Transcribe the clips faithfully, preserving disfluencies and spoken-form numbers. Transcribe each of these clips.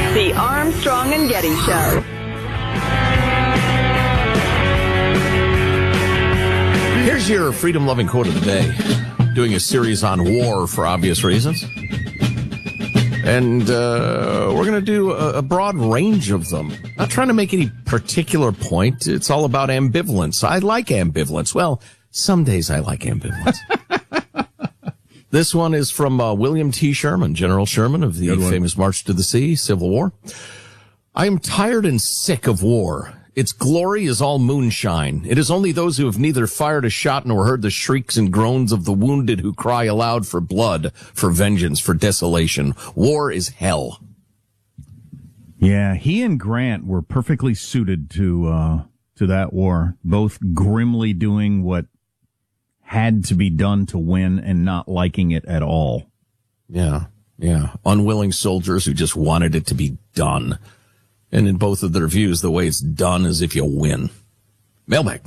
The Armstrong and Getty Show. Here's your freedom-loving quote of the day. Doing a series on war for obvious reasons. And uh, we're going to do a, a broad range of them. Not trying to make any particular point. It's all about ambivalence. I like ambivalence. Well, some days I like ambivalence. This one is from uh, William T. Sherman, General Sherman of the famous March to the Sea, Civil War. I am tired and sick of war. Its glory is all moonshine. It is only those who have neither fired a shot nor heard the shrieks and groans of the wounded who cry aloud for blood, for vengeance, for desolation. War is hell. Yeah, he and Grant were perfectly suited to uh, to that war, both grimly doing what had to be done to win and not liking it at all. Yeah, yeah. Unwilling soldiers who just wanted it to be done. And in both of their views, the way it's done is if you win. Mailbag.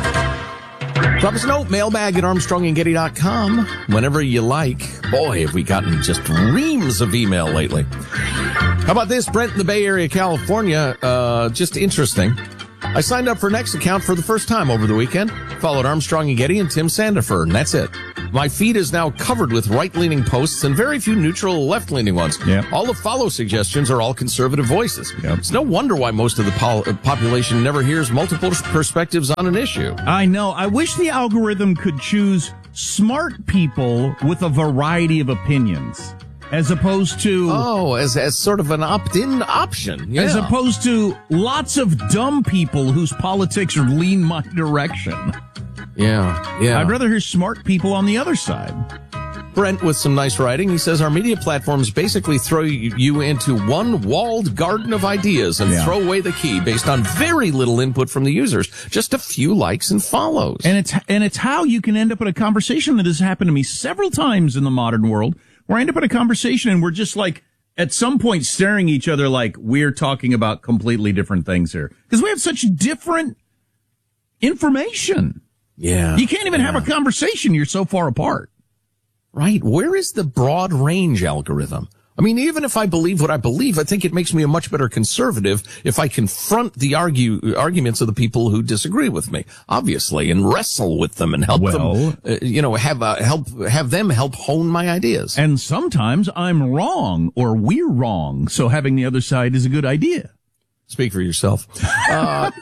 Drop us a note, mailbag at armstrong and getty dot com, whenever you like. Boy, have we gotten just reams of email lately. How about this? Brent in the Bay Area, California. Uh, just interesting. I signed up for an X account for the first time over the weekend. Followed Armstrong and Getty and Tim Sandifer, and that's it. My feed is now covered with right-leaning posts and very few neutral left-leaning ones. Yep. All the follow suggestions are all conservative voices. Yep. It's no wonder why most of the pol- population never hears multiple perspectives on an issue. I know. I wish the algorithm could choose smart people with a variety of opinions, as opposed to... Oh, as as sort of an opt-in option. Yeah. As opposed to lots of dumb people whose politics lean my direction. Yeah, yeah. I'd rather hear smart people on the other side. Brent with some nice writing. He says, our media platforms basically throw you into one walled garden of ideas and yeah. throw away the key based on very little input from the users. Just a few likes and follows. And it's, and it's how you can end up in a conversation that has happened to me several times in the modern world, where I end up in a conversation and we're just like, at some point staring at each other like we're talking about completely different things here. Because we have such different information. Yeah. You can't even yeah. have a conversation. You're so far apart. Right. Where is the broad range algorithm? I mean, even if I believe what I believe, I think it makes me a much better conservative if I confront the argue arguments of the people who disagree with me, obviously, and wrestle with them and help well, them, uh, you know, have uh, help have them help hone my ideas. And sometimes I'm wrong or we're wrong, so having the other side is a good idea. Speak for yourself. Uh,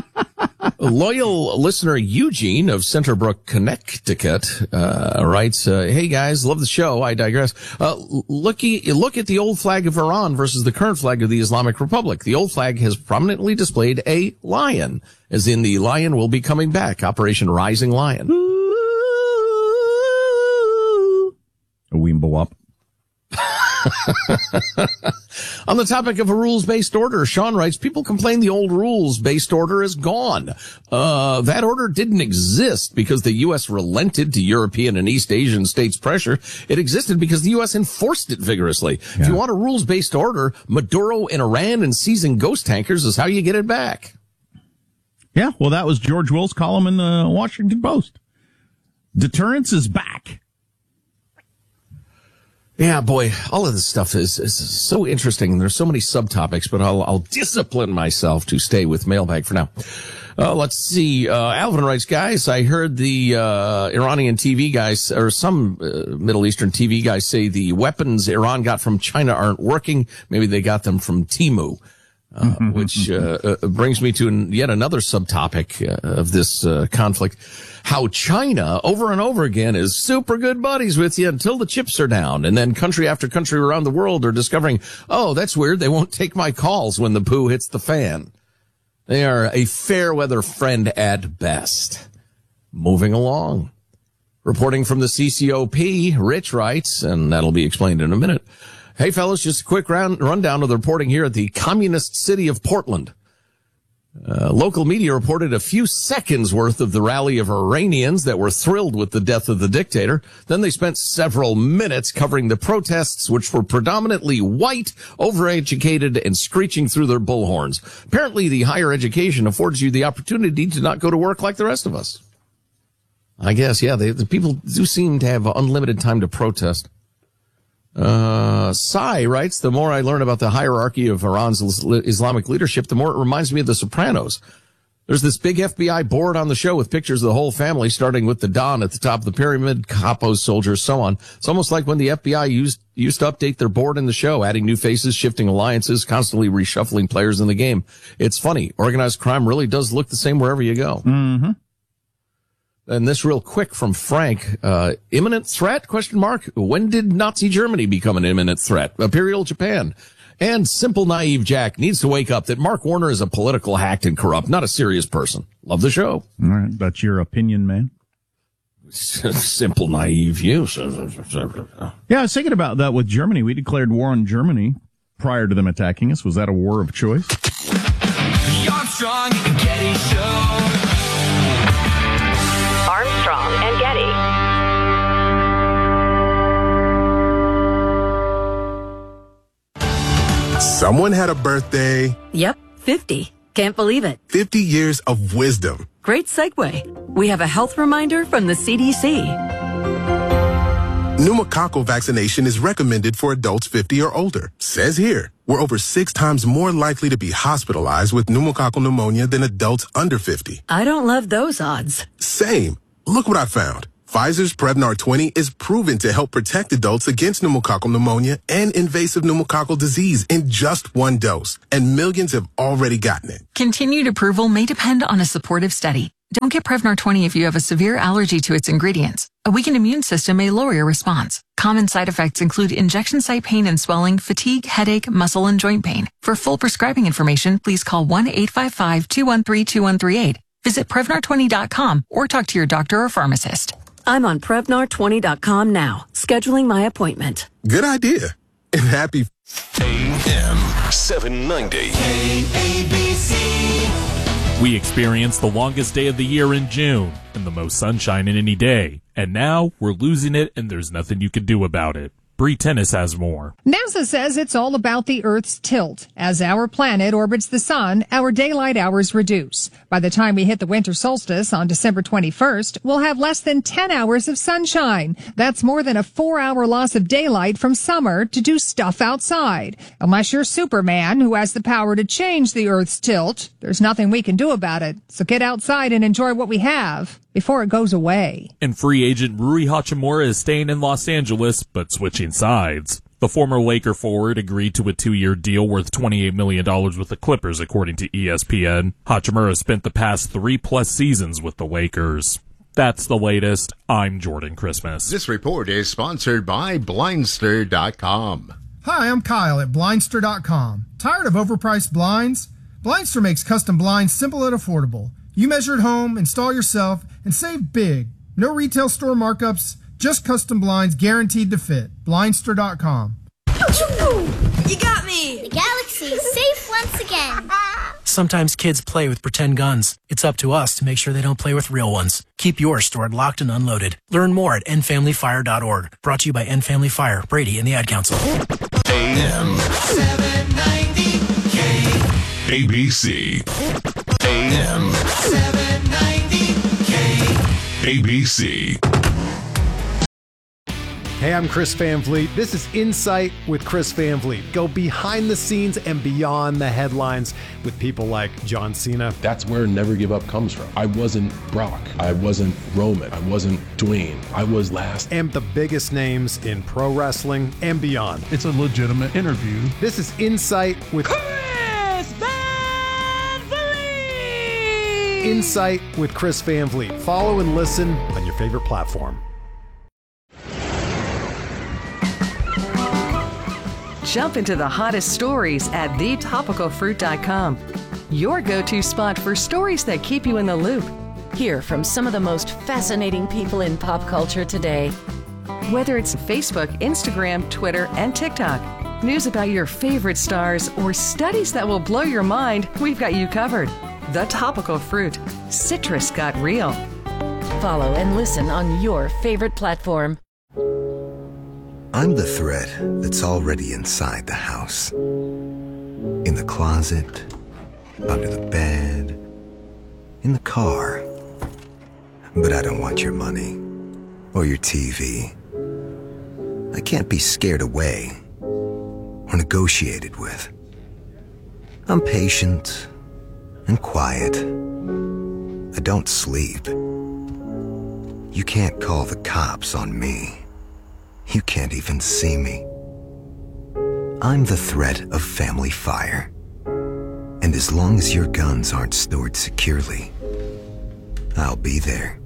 loyal listener Eugene of Centerbrook, Connecticut, uh, writes, uh, hey guys, love the show. I digress. Uh, looky, look at the old flag of Iran versus the current flag of the Islamic Republic. The old flag has prominently displayed a lion, as in the lion will be coming back. Operation Rising Lion. A weembawop. On the topic of a rules-based order, Sean writes, people complain the old rules-based order is gone. Uh, that order didn't exist because the U S relented to European and East Asian states' pressure. It existed because the U S enforced it vigorously. Yeah. If you want a rules-based order, Maduro in Iran and seizing ghost tankers is how you get it back. Yeah, well, that was George Will's column in the Washington Post. Deterrence is back. Yeah, boy, all of this stuff is, is so interesting, and there's so many subtopics, but I'll, I'll discipline myself to stay with mailbag for now. Uh, let's see. Uh, Alvin writes, guys, I heard the uh, Iranian T V guys, or some uh, Middle Eastern T V guys say the weapons Iran got from China aren't working. Maybe they got them from Temu. Uh, which uh, uh, brings me to an, yet another subtopic uh, of this uh, conflict. How China, over and over again, is super good buddies with you until the chips are down. And then country after country around the world are discovering, oh, that's weird, they won't take my calls when the poo hits the fan. They are a fair weather friend at best. Moving along. Reporting from the C C O P, Rich writes, and that'll be explained in a minute. Hey, fellas, just a quick round, rundown of the reporting here at the communist city of Portland. Uh, local media reported a few seconds worth of the rally of Iranians that were thrilled with the death of the dictator. Then they spent several minutes covering the protests, which were predominantly white, overeducated, and screeching through their bullhorns. Apparently, the higher education affords you the opportunity to not go to work like the rest of us. I guess, yeah, they, the people do seem to have unlimited time to protest. Uh, Sai writes, the more I learn about the hierarchy of Iran's Islamic leadership, the more it reminds me of The Sopranos. There's this big F B I board on the show with pictures of the whole family, starting with the Don at the top of the pyramid, capos, soldiers, so on. It's almost like when the F B I used used to update their board in the show, adding new faces, shifting alliances, constantly reshuffling players in the game. It's funny. Organized crime really does look the same wherever you go. Mm-hmm. And this real quick from Frank, uh, imminent threat, question mark. When did Nazi Germany become an imminent threat? Imperial Japan. And simple naive Jack needs to wake up that Mark Warner is a political hack and corrupt, not a serious person. Love the show. All right. That's your opinion, man. Simple naive you. Yeah, I was thinking about that with Germany. We declared war on Germany prior to them attacking us. Was that a war of choice? The Armstrong and Getty Show. Armstrong and Getty. Someone had a birthday. Yep, fifty. Can't believe it. fifty years of wisdom. Great segue. We have a health reminder from the C D C. Pneumococcal vaccination is recommended for adults fifty or older. Says here, we're over six times more likely to be hospitalized with pneumococcal pneumonia than adults under fifty. I don't love those odds. Same. Look what I found. Pfizer's Prevnar twenty is proven to help protect adults against pneumococcal pneumonia and invasive pneumococcal disease in just one dose, and millions have already gotten it. Continued approval may depend on a supportive study. Don't get Prevnar twenty if you have a severe allergy to its ingredients. A weakened immune system may lower your response. Common side effects include injection site pain and swelling, fatigue, headache, muscle, and joint pain. For full prescribing information, please call one eight five five, two one three, two one three eight. Visit Prevnar twenty dot com or talk to your doctor or pharmacist. I'm on Prevnar twenty dot com now, scheduling my appointment. Good idea. And happy A M seven ninety. A B C. We experienced the longest day of the year in June and the most sunshine in any day. And now we're losing it and there's nothing you can do about it. Bree Tennis has more. NASA says it's all about the Earth's tilt. As our planet orbits the sun, our daylight hours reduce. By the time we hit the winter solstice on December twenty-first, we'll have less than ten hours of sunshine. That's more than a four-hour loss of daylight from summer to do stuff outside. Unless you're Superman, who has the power to change the Earth's tilt, there's nothing we can do about it. So get outside and enjoy what we have before it goes away. And free agent Rui Hachimura is staying in Los Angeles, but switching sides. The former Laker forward agreed to a two-year deal worth twenty-eight million dollars with the Clippers, according to E S P N. Hachimura spent the past three-plus seasons with the Lakers. That's the latest. I'm Jordan Christmas. This report is sponsored by Blindster dot com. Hi, I'm Kyle at Blindster dot com. Tired of overpriced blinds? Blindster makes custom blinds simple and affordable. You measure at home, install yourself, and save big. No retail store markups, just custom blinds guaranteed to fit. Blindster dot com. You got me! The galaxy is safe once again. Sometimes kids play with pretend guns. It's up to us to make sure they don't play with real ones. Keep yours stored locked and unloaded. Learn more at end family fire dot org. Brought to you by End Family Fire, Brady, and the Ad Council. A M seven ninety K. A B C. A M seven ninety K. A B C. Hey, I'm Chris Van Vliet. This is Insight with Chris Van Vliet. Go behind the scenes and beyond the headlines with people like John Cena. That's where Never Give Up comes from. I wasn't Brock. I wasn't Roman. I wasn't Dwayne. I was last. And the biggest names in pro wrestling and beyond. It's a legitimate interview. This is Insight with Chris Van Vliet. Insight with Chris Van Vliet. Follow and listen on your favorite platform. Jump into the hottest stories at the topical fruit dot com. Your go-to spot for stories that keep you in the loop. Hear from some of the most fascinating people in pop culture today. Whether it's Facebook, Instagram, Twitter, and TikTok, news about your favorite stars, or studies that will blow your mind, we've got you covered. The Topical Fruit. Citrus got real. Follow and listen on your favorite platform. I'm the thread that's already inside the house. In the closet, under the bed, in the car. But I don't want your money or your T V. I can't be scared away or negotiated with. I'm patient and quiet. I don't sleep. You can't call the cops on me. You can't even see me. I'm the threat of family fire. And as long as your guns aren't stored securely, I'll be there.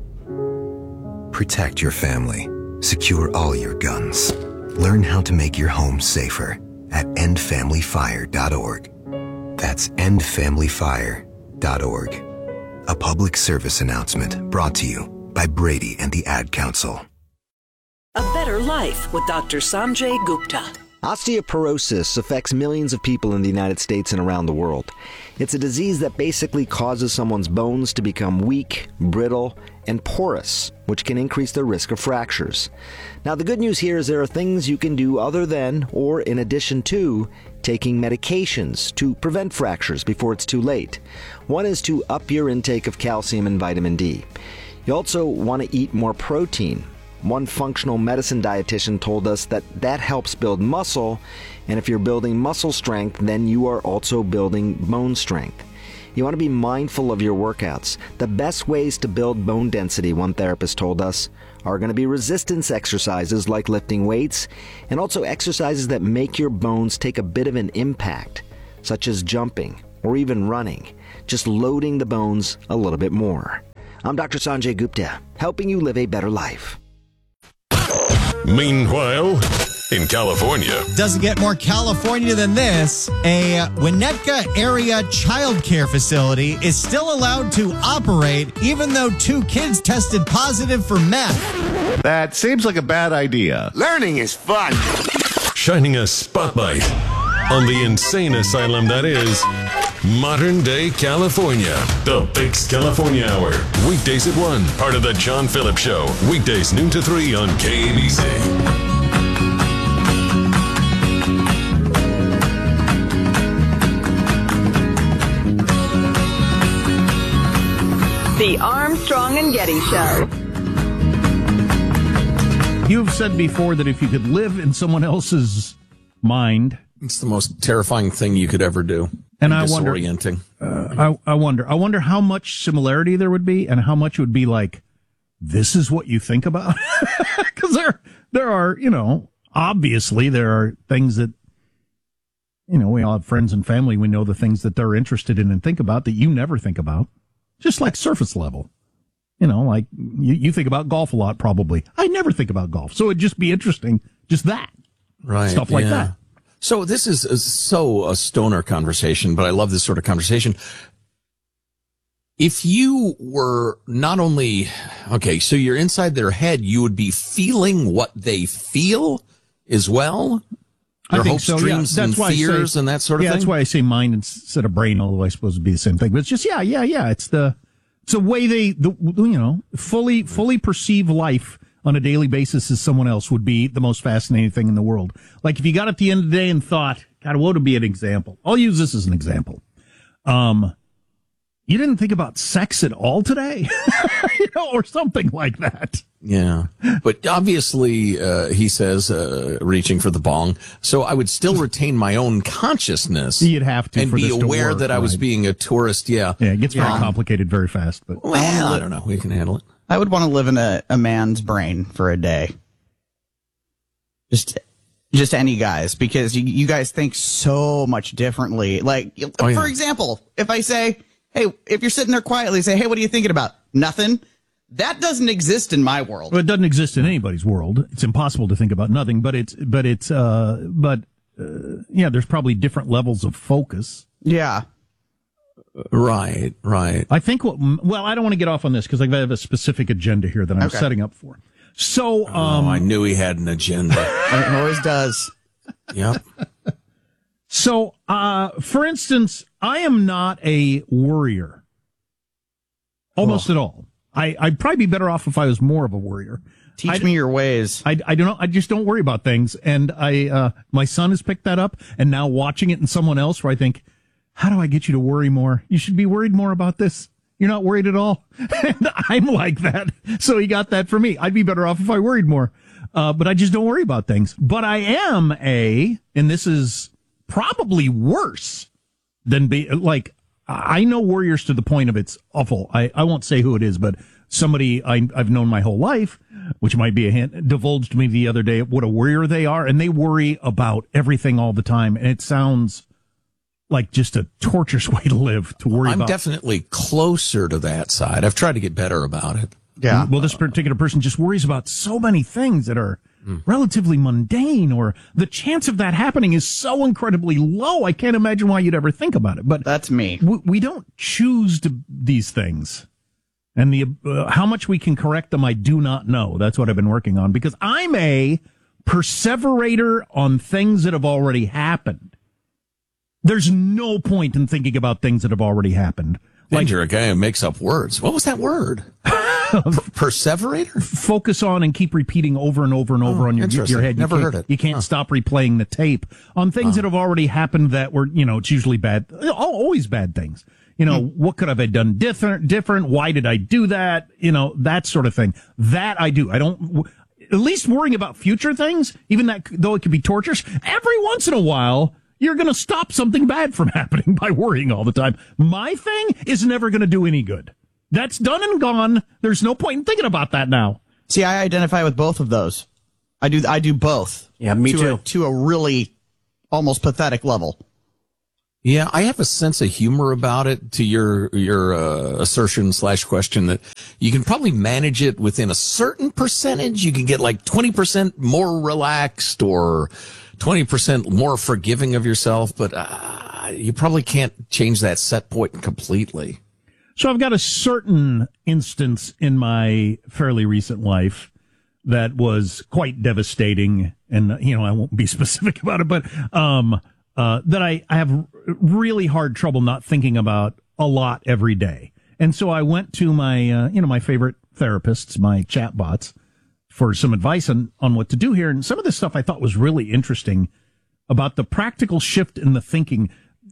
Protect your family. Secure all your guns. Learn how to make your home safer at end family fire dot org. That's end family fire dot org. A public service announcement brought to you by Brady and the Ad Council. A better life with Doctor Sanjay Gupta. Osteoporosis affects millions of people in the United States and around the world. It's a disease that basically causes someone's bones to become weak, brittle, and porous, which can increase the risk of fractures. Now, the good news here is there are things you can do other than, or in addition to, taking medications to prevent fractures before it's too late. One is to up your intake of calcium and vitamin D. You also want to eat more protein. One functional medicine dietitian told us that that helps build muscle, and if you're building muscle strength, then you are also building bone strength. You want to be mindful of your workouts. The best ways to build bone density, one therapist told us, are going to be resistance exercises like lifting weights, and also exercises that make your bones take a bit of an impact, such as jumping or even running, just loading the bones a little bit more. I'm Doctor Sanjay Gupta, helping you live a better life. Meanwhile, in California. Doesn't get more California than this. A Winnetka area child care facility is still allowed to operate even though two kids tested positive for meth. That seems like a bad idea. Learning is fun. Shining a spotlight on the insane asylum that is modern day California. The Fix California Hour. Weekdays at one. Part of the John Phillips Show. Weekdays noon to three on K A B C. The Armstrong and Getty Show. You've said before that if you could live in someone else's mind, it's the most terrifying thing you could ever do. And I wonder, disorienting. Uh, I, I wonder, I wonder how much similarity there would be, and how much would be like, this is what you think about, because there, there are, you know, obviously there are things that, you know, we all have friends and family. We know the things that they're interested in and think about that you never think about, just like surface level. You know, like you, you think about golf a lot, probably. I never think about golf, so it'd just be interesting, just that, right? Stuff like yeah. that. So this is, is so a stoner conversation, but I love this sort of conversation. If you were not only, okay, so you're inside their head, you would be feeling what they feel as well? Their I think hopes, so, dreams, yeah. That's and why fears say, and that sort of yeah, thing? Yeah, that's why I say mind instead of brain, although I suppose it'd be the same thing. But it's just, yeah, yeah, yeah. It's the, it's the way they, the, you know, fully, fully perceive life on a daily basis as someone else would be the most fascinating thing in the world. Like if you got at the end of the day and thought, God, what would be an example? I'll use this as an example. Um, you didn't think about sex at all today, you know, or something like that. Yeah. But obviously, uh, he says, uh, reaching for the bong. So I would still retain my own consciousness. You'd have to and for be this to aware work, that I was right? being a tourist. Yeah. Yeah. It gets very Yeah. complicated very fast, but well, I don't know. We can handle it. I would want to live in a, a man's brain for a day. Just, just any guys, because you, you guys think so much differently. Like, Oh, for yeah. example, if I say, hey, if you're sitting there quietly, say, hey, what are you thinking about? Nothing. That doesn't exist in my world. Well, it doesn't exist in anybody's world. It's impossible to think about nothing, but it's, but it's, uh, but, uh, yeah, there's probably different levels of focus. Yeah. Right, right. I think what, well, I don't want to get off on this because I have a specific agenda here that I'm Okay. setting up for. So, um, oh, I knew he had an agenda. It always does. Yep. So, uh, for instance, I am not a worrier. Almost Oh. at all. I, I'd probably be better off if I was more of a worrier. Teach I, me your ways. I, I don't know. I just don't worry about things. And I, uh, my son has picked that up, and now watching it in someone else where I think, how do I get you to worry more? You should be worried more about this. You're not worried at all. And I'm like that. So he got that for me. I'd be better off if I worried more. Uh, but I just don't worry about things. But I am a, and this is probably worse than be like, I know worriers to the point of it's awful. I, I won't say who it is, but somebody I, I've known my whole life, which might be a hint, divulged to me the other day what a worrier they are. And they worry about everything all the time. And it sounds like just a torturous way to live, to worry I'm about. I'm definitely closer to that side. I've tried to get better about it. Yeah. Well, this particular person just worries about so many things that are mm. relatively mundane, or the chance of that happening is so incredibly low. I can't imagine why you'd ever think about it. But that's me. We, we don't choose to, these things. And the uh, how much we can correct them, I do not know. That's what I've been working on, because I'm a perseverator on things that have already happened. There's no point in thinking about things that have already happened. Like, and you're a guy who makes up words. What was that word? Per- perseverator? Focus on and keep repeating over and over and over oh, on your, your head. Never you heard it. You can't huh. stop replaying the tape on things oh. that have already happened that were, you know, it's usually bad, always bad things. You know, hmm. what could have I done different, different? Why did I do that? You know, that sort of thing. That I do. I don't, at least worrying about future things, even that, though it can be torturous, every once in a while, you're going to stop something bad from happening by worrying all the time. My thing is never going to do any good. That's done and gone. There's no point in thinking about that now. See, I identify with both of those. I do I do both. Yeah, me to too. A, to a really almost pathetic level. Yeah, I have a sense of humor about it, to your your uh, assertion slash question that you can probably manage it within a certain percentage. You can get like twenty percent more relaxed or twenty percent more forgiving of yourself, but uh, you probably can't change that set point completely. So I've got a certain instance in my fairly recent life that was quite devastating, and, you know, I won't be specific about it, but um, uh, that I, I have really hard trouble not thinking about a lot every day. And so I went to my, uh, you know, my favorite therapists, my chatbots, for some advice on, on what to do here. And some of this stuff I thought was really interesting about the practical shift in the thinking.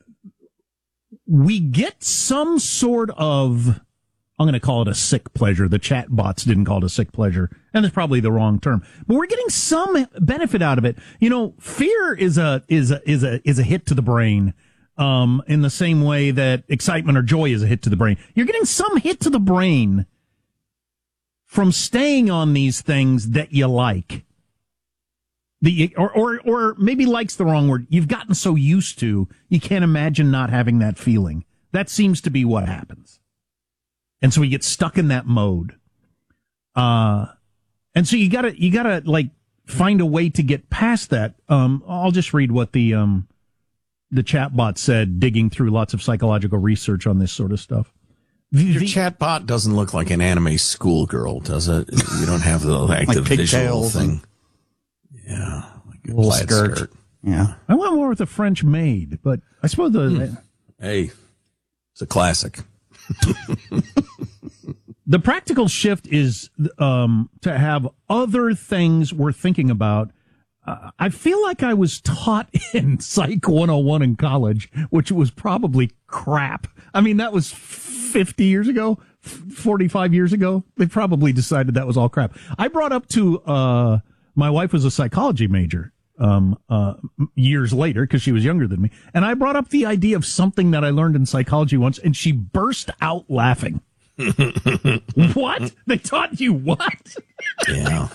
We get some sort of, I'm going to call it a sick pleasure. The chat bots didn't call it a sick pleasure, and it's probably the wrong term. But we're getting some benefit out of it. You know, fear is a is a is a is a hit to the brain, um, in the same way that excitement or joy is a hit to the brain. You're getting some hit to the brain from staying on these things that you like. The, or, or, or maybe like's the wrong word. You've gotten so used to, you can't imagine not having that feeling. That seems to be what happens. And so we get stuck in that mode. Uh, and so you gotta, you gotta like find a way to get past that. Um, I'll just read what the, um, the chatbot said, digging through lots of psychological research on this sort of stuff. Your the, chatbot doesn't look like an anime schoolgirl, does it? You don't have the like, like the visual thing. Yeah, like a little skirt. skirt. Yeah, I went more with a French maid, but I suppose the hmm. hey, it's a classic. The practical shift is um, to have other things we're thinking about. Uh, I feel like I was taught in Psych one oh one in college, which was probably crap. I mean, that was fifty years ago, forty-five years ago. They probably decided that was all crap. I brought up to, uh, my wife was a psychology major, um, uh, years later, because she was younger than me. And I brought up the idea of something that I learned in psychology once, and she burst out laughing. What? They taught you what? Yeah.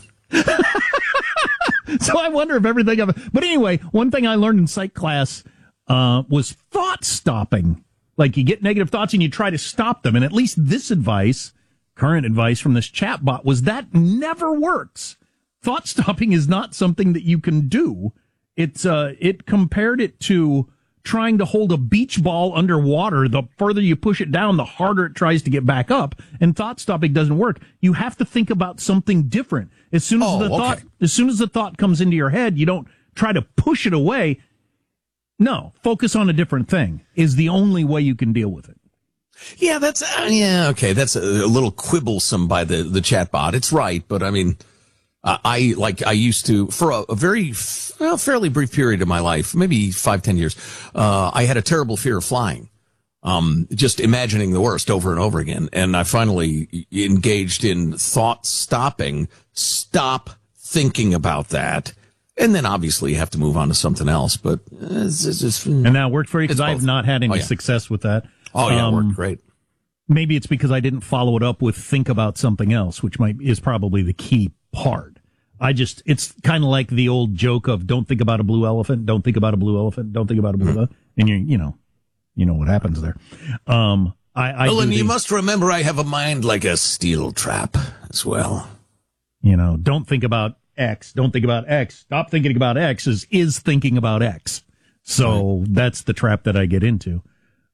So I wonder if everything I've, but anyway, one thing I learned in psych class, uh, was thought stopping. Like, you get negative thoughts and you try to stop them. And at least this advice, current advice from this chatbot, was that never works. Thought stopping is not something that you can do. It's, uh, it compared it to trying to hold a beach ball underwater. The further you push it down, the harder it tries to get back up. And thought stopping doesn't work. You have to think about something different. As soon as oh, the okay. thought, as soon as the thought comes into your head, you don't try to push it away. No, focus on a different thing is the only way you can deal with it. Yeah, that's, uh, yeah, okay. That's a, a little quibblesome by the, the chatbot. It's right, but I mean, uh, I, like, I used to, for a, a very, well, fairly brief period of my life, maybe five, ten years, uh, I had a terrible fear of flying. Um, just imagining the worst over and over again. And I finally engaged in thought stopping. Stop thinking about that. And then obviously you have to move on to something else. But it's, it's just, and that worked for you because I've not had any oh, yeah. success with that. Oh, yeah, um, it worked great. Maybe it's because I didn't follow it up with think about something else, which might is probably the key part. I just, it's kind of like the old joke of don't think about a blue elephant, don't think about a blue elephant, don't think about a blue elephant. And you, you know, you know what happens there. Um, I, I well, and the, you must remember I have a mind like a steel trap as well. You know, don't think about X, don't think about X. Stop thinking about X is, is thinking about X. So right. that's the trap that I get into.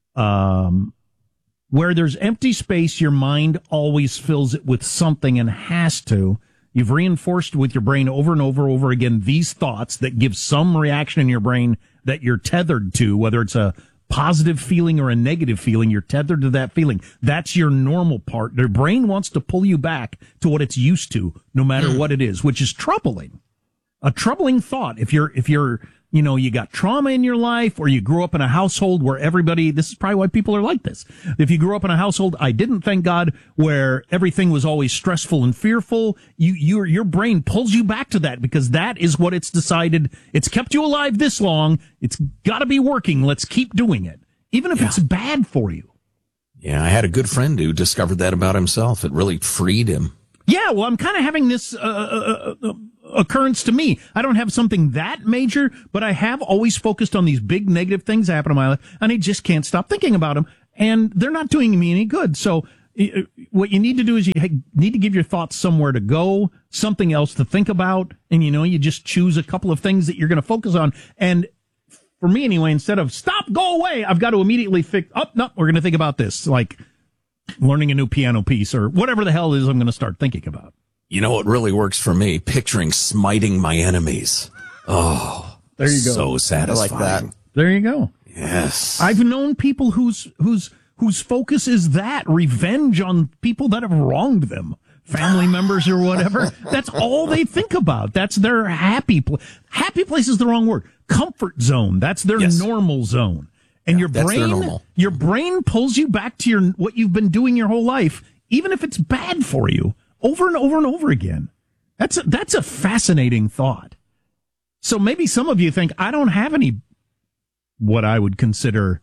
Um, where there's empty space, your mind always fills it with something and has to. You've reinforced with your brain over and over and over again these thoughts that give some reaction in your brain that you're tethered to, whether it's a positive feeling or a negative feeling, you're tethered to that feeling. That's your normal part. Your brain wants to pull you back to what it's used to, no matter what it is, which is troubling. A troubling thought. If you're, if you're, you know, you got trauma in your life or you grew up in a household where everybody, this is probably why people are like this. If you grew up in a household, I didn't, thank God, where everything was always stressful and fearful, you, your, your brain pulls you back to that because that is what it's decided. It's kept you alive this long. It's got to be working. Let's keep doing it, even if yeah. it's bad for you. Yeah, I had a good friend who discovered that about himself. It really freed him. Yeah, well, I'm kind of having this uh, uh, uh, occurrence to me. I don't have something that major, but I have always focused on these big negative things happen in my life, and I just can't stop thinking about them, and they're not doing me any good. So uh, what you need to do is you need to give your thoughts somewhere to go, something else to think about, and, you know, you just choose a couple of things that you're going to focus on. And for me anyway, instead of stop, go away, I've got to immediately think, oh, no, we're going to think about this, like learning a new piano piece or whatever the hell it is I'm going to start thinking about. You know what really works for me? Picturing smiting my enemies. Oh, there you go. So satisfying. I like that. There you go. Yes. I've known people whose whose whose focus is that revenge on people that have wronged them, family members or whatever. That's all they think about. That's their happy place. Happy place is the wrong word. Comfort zone. That's their yes. normal zone. And yeah, your brain, your brain pulls you back to your what you've been doing your whole life, even if it's bad for you, over and over and over again. That's a, that's a fascinating thought. So maybe some of you think I don't have any what I would consider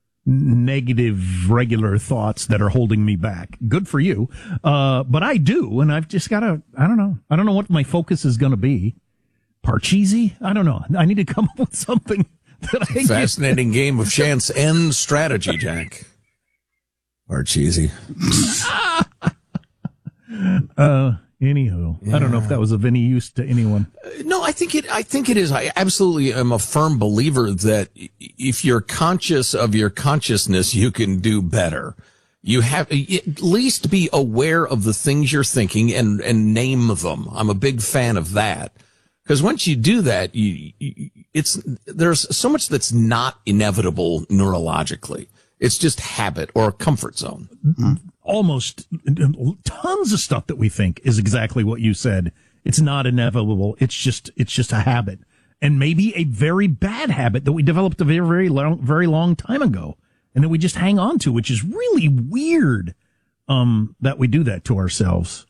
negative regular thoughts that are holding me back. Good for you, uh, but I do, and I've just got to. I don't know. I don't know what my focus is going to be. Parcheesi? I don't know. I need to come up with something. Fascinating game of chance and strategy, Jack. Parcheesi. uh, anywho, yeah. I don't know if that was of any use to anyone. Uh, no, I think it. I think it is. I absolutely am a firm believer that if you're conscious of your consciousness, you can do better. You have at least be aware of the things you're thinking and and name them. I'm a big fan of that. Because once you do that, you, you, it's there's so much that's not inevitable neurologically. It's just habit or comfort zone. Almost tons of stuff that we think is exactly what you said. It's not inevitable. It's just it's just a habit, and maybe a very bad habit that we developed a very very long very long time ago, and that we just hang on to, which is really weird. Um, that we do that to ourselves.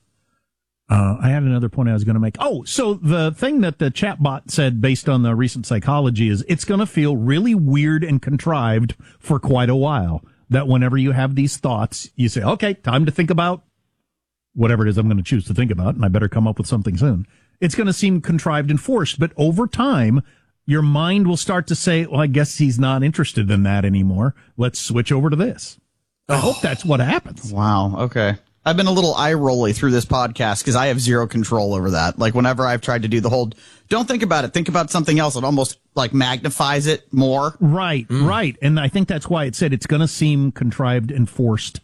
Uh, I had another point I was going to make. Oh, so the thing that the chatbot said based on the recent psychology is it's going to feel really weird and contrived for quite a while. That whenever you have these thoughts, you say, okay, time to think about whatever it is I'm going to choose to think about, and I better come up with something soon. It's going to seem contrived and forced, but over time, your mind will start to say, well, I guess he's not interested in that anymore. Let's switch over to this. I oh. hope that's what happens. Wow. Okay. I've been a little eye-rolly through this podcast because I have zero control over that. Like, whenever I've tried to do the whole, don't think about it, think about something else, it almost, like, magnifies it more. Right, mm. right. And I think that's why it said it's going to seem contrived and forced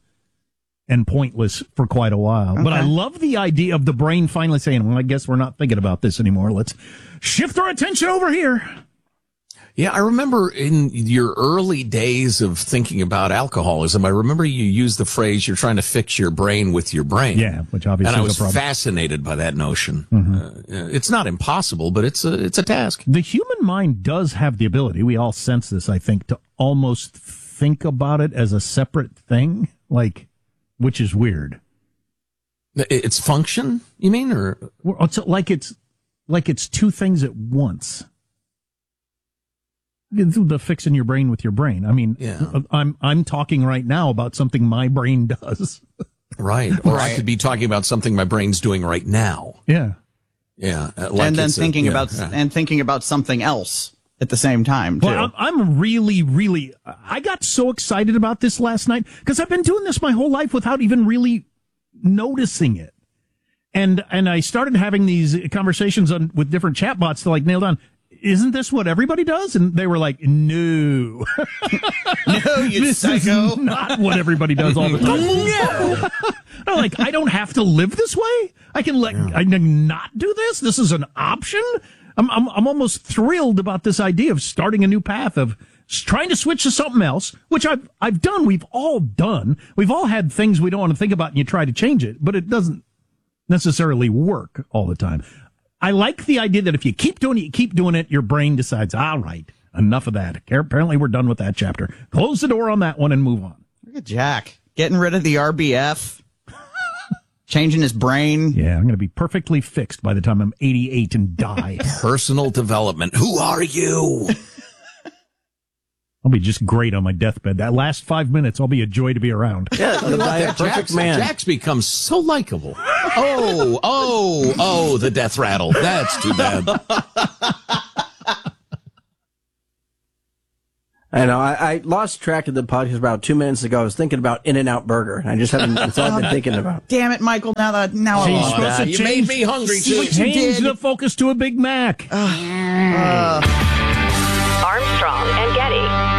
and pointless for quite a while. Okay. But I love the idea of the brain finally saying, well, I guess we're not thinking about this anymore. Let's shift our attention over here. Yeah, I remember in your early days of thinking about alcoholism, I remember you used the phrase, you're trying to fix your brain with your brain. Yeah, which obviously and I was is a problem. fascinated by that notion. Mm-hmm. Uh, it's not impossible, but it's a, it's a task. The human mind does have the ability, we all sense this, I think, to almost think about it as a separate thing, like, which is weird. Its function, you mean? Or it's like it's, like it's two things at once. The fixing your brain with your brain. I mean, yeah. I'm I'm talking right now about something my brain does. Right. Or Right. I could be talking about something my brain's doing right now. Yeah. Yeah. uh, Like and then it's a- thinking yeah, about yeah. and thinking about something else at the same time too. Well, I'm, I'm really, really. I got so excited about this last night because I've been doing this my whole life without even really noticing it. And and I started having these conversations on with different chatbots to like nail down. Isn't this what everybody does? And they were like, no. No, you this psycho. is not what everybody does all the time. No. I'm like, I don't have to live this way. I can let I can not do this. This is an option. I'm, I'm I'm almost thrilled about this idea of starting a new path of s- trying to switch to something else, which I've I've done. We've all done. We've all had things we don't want to think about, and you try to change it, but it doesn't necessarily work all the time. I like the idea that if you keep doing it, you keep doing it, your brain decides, all right, enough of that. Apparently, we're done with that chapter. Close the door on that one and move on. Look at Jack getting rid of the R B F, changing his brain. Yeah, I'm going to be perfectly fixed by the time I'm eighty-eight and die. Personal development. Who are you? I'll be just great on my deathbed. That last five minutes, I'll be a joy to be around. Yeah, the guy, a perfect Jack's, man. Jack's become so likable. Oh, oh, oh, the death rattle. That's too bad. I know. I, I lost track of the podcast about two minutes ago. I was thinking about In-N-Out Burger. I just haven't. That's all I've been thinking about. Damn it, Michael! Now that now She's I lost supposed that. to You change, made me hungry, See too. what you change did? the focus to a Big Mac. Uh, Armstrong and Getty.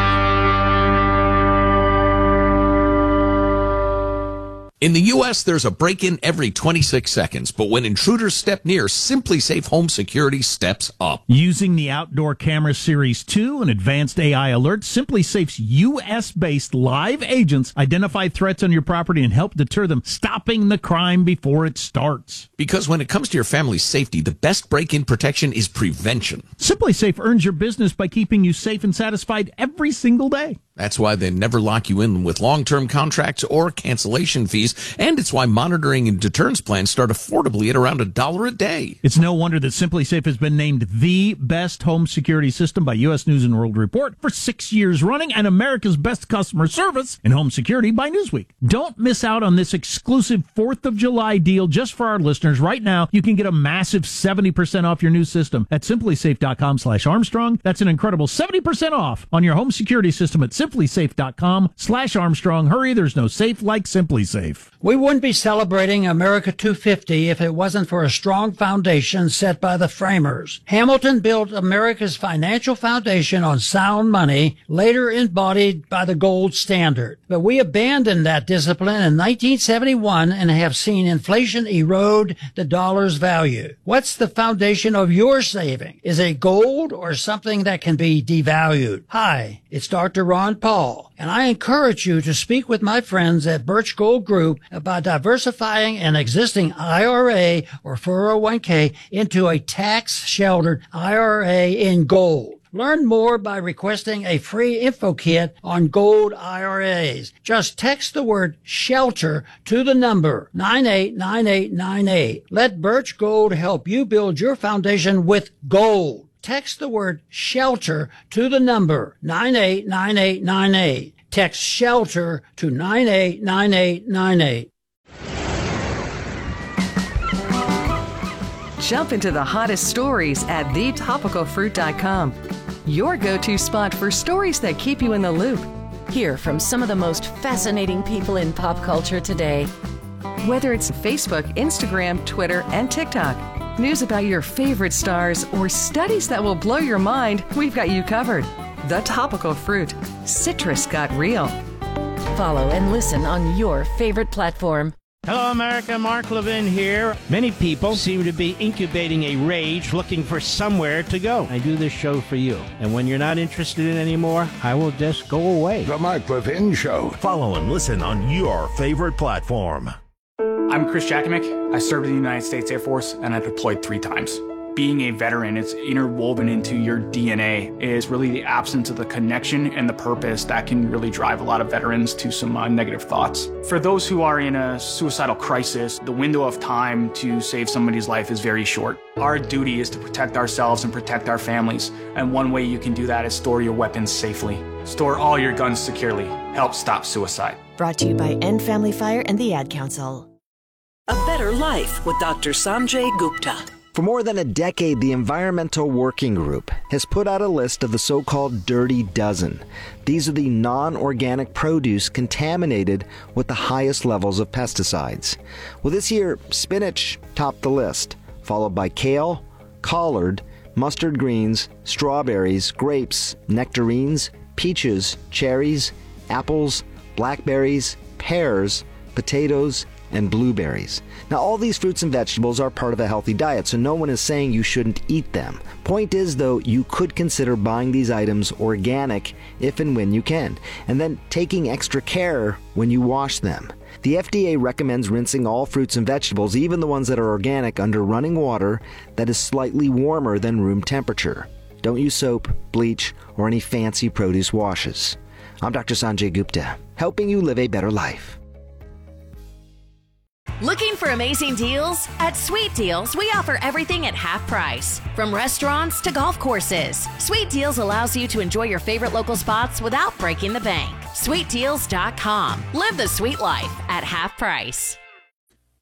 In the U S, there's a break-in every twenty-six seconds, but when intruders step near, Simply Safe Home Security steps up. Using the Outdoor Camera Series two and advanced A I alerts, Simply Safe's U S-based live agents identify threats on your property and help deter them, stopping the crime before it starts. Because when it comes to your family's safety, the best break-in protection is prevention. Simply Safe earns your business by keeping you safe and satisfied every single day. That's why they never lock you in with long-term contracts or cancellation fees, and it's why monitoring and deterrence plans start affordably at around a dollar a day. It's no wonder that Simply Safe has been named the best home security system by U S News and World Report for six years running and America's best customer service in home security by Newsweek. Don't miss out on this exclusive fourth of July deal just for our listeners. Right now, you can get a massive seventy percent off your new system at simplysafe.com slash Armstrong. That's an incredible seventy percent off on your home security system at simplysafe.com slash Armstrong. Hurry, there's no safe like Simply Safe. We wouldn't be celebrating America two fifty if it wasn't for a strong foundation set by the framers. Hamilton built America's financial foundation on sound money, later embodied by the gold standard. But we abandoned that discipline in nineteen seventy-one and have seen inflation erode the dollar's value. What's the foundation of your saving? Is it gold or something that can be devalued? Hi, it's Doctor Ron Paul, and I encourage you to speak with my friends at Birch Gold Group about diversifying an existing I R A or four oh one k into a tax-sheltered I R A in gold. Learn more by requesting a free info kit on gold I R As. Just text the word SHELTER to the number nine eight nine eight nine eight. Let Birch Gold help you build your foundation with gold. Text the word SHELTER to the number nine eight nine eight nine eight. Text SHELTER to nine eight nine eight nine eight. Jump into the hottest stories at the topical fruit dot com. Your go-to spot for stories that keep you in the loop. Hear from some of the most fascinating people in pop culture today. Whether it's Facebook, Instagram, Twitter, and TikTok, news about your favorite stars, or studies that will blow your mind, we've got you covered. The Topical Fruit. Citrus got real. Follow and listen on your favorite platform. Hello, America. Mark Levin here. Many people seem to be incubating a rage looking for somewhere to go. I do this show for you. And when you're not interested in it anymore, I will just go away. The Mark Levin Show. Follow and listen on your favorite platform. I'm Chris Jackimick. I served in the United States Air Force, and I deployed three times. being a veteran, it's interwoven into your D N A, is really the absence of the connection and the purpose that can really drive a lot of veterans to some uh, negative thoughts. For those who are in a suicidal crisis, the window of time to save somebody's life is very short. Our duty is to protect ourselves and protect our families, and one way you can do that is store your weapons safely. Store all your guns securely. Help stop suicide. Brought to you by End Family Fire and the Ad Council. A Better Life with Doctor Sanjay Gupta. For more than a decade, the Environmental Working Group has put out a list of the so-called Dirty Dozen. These are the non-organic produce contaminated with the highest levels of pesticides. Well, this year, spinach topped the list, followed by kale, collard, mustard greens, strawberries, grapes, nectarines, peaches, cherries, apples, blackberries, pears, potatoes, and blueberries. Now, all these fruits and vegetables are part of a healthy diet, so no one is saying you shouldn't eat them. Point is, though, you could consider buying these items organic if and when you can, and then taking extra care when you wash them. The F D A recommends rinsing all fruits and vegetables, even the ones that are organic, under running water that is slightly warmer than room temperature. Don't use soap, bleach, or any fancy produce washes. I'm Doctor Sanjay Gupta, helping you live a better life. Looking for amazing deals? At Sweet Deals, we offer everything at half price. From restaurants to golf courses, Sweet Deals allows you to enjoy your favorite local spots without breaking the bank. sweet deals dot com. Live the sweet life at half price.